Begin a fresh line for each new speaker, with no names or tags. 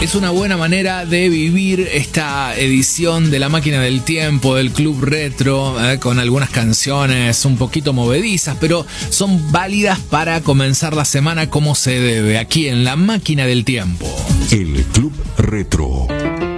es una buena manera de vivir esta edición de La Máquina del Tiempo del Club Retro, con algunas canciones un poquito movedizas, pero son válidas para comenzar la semana como se debe, aquí en La Máquina del Tiempo.
El Club Retro.